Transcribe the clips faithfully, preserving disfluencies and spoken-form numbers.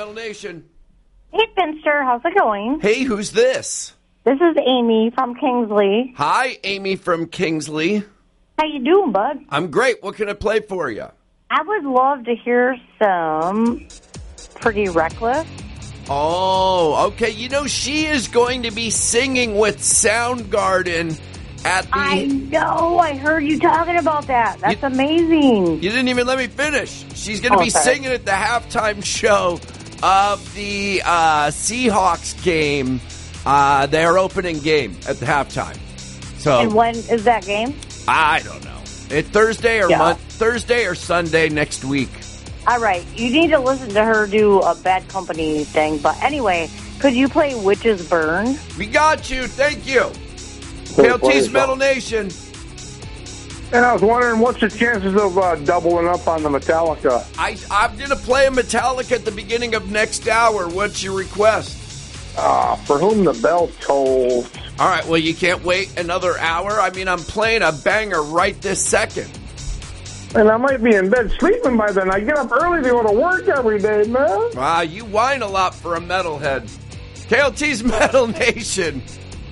Metal Nation. Hey, Finster. How's it going? Hey, who's this? This is Amy from Kingsley. Hi, Amy from Kingsley. How you doing, bud? I'm great. What can I play for you? I would love to hear some Pretty Reckless. Oh, okay. You know, she is going to be singing with Soundgarden at the... I know. I heard you talking about that. That's you, amazing. You didn't even let me finish. She's going to oh, be sorry. singing at the halftime show of the uh, Seahawks game, uh, their opening game at the halftime. So, and when is that game? I don't know. It's Thursday or yeah. Mon- Thursday or Sunday next week. All right. You need to listen to her do a Bad Company thing. But anyway, could you play Witches Burn? We got you. Thank you. K L T's Metal Nation. And I was wondering, what's the chances of uh, doubling up on the Metallica? I, I'm going to play a Metallica at the beginning of next hour. What's your request? Uh, For Whom the Bell Tolls. All right, well, you can't wait another hour? I mean, I'm playing a banger right this second. And I might be in bed sleeping by then. I get up early to go to work every day, man. Wow, you whine a lot for a metalhead. K L T's Metal Nation.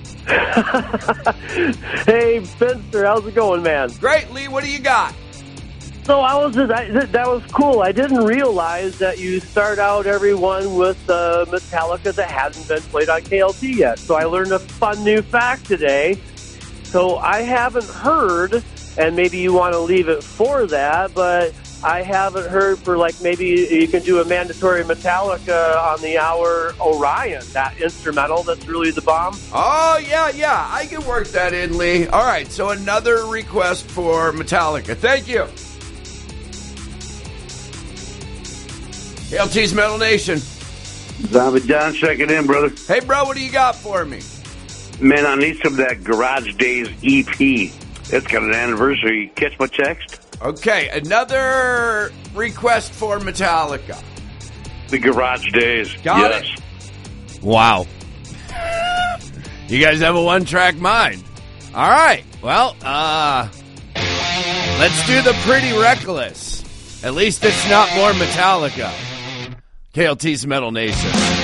Hey, Spencer, how's it going, man? Great, Lee. What do you got? So I was just, I, that was cool. I didn't realize that you start out everyone with uh, Metallica that hasn't been played on K L T yet. So I learned a fun new fact today. So I haven't heard, and maybe you want to leave it for that, but I haven't heard for like maybe you can do a mandatory Metallica on the hour Orion, that instrumental that's really the bomb. Oh, yeah, yeah. I can work that in, Lee. All right, so another request for Metallica. Thank you. K L T's Metal Nation. Zombie John, check it in, brother. Hey, bro, what do you got for me? Man, I need some of that Garage Days E P. It's got an anniversary. Catch my text? Okay, another request for Metallica. The Garage Days. Got yes. it. Wow. You guys have a one-track mind. All right. Well, uh, let's do the Pretty Reckless. At least it's not more Metallica. K L T's Metal Nation.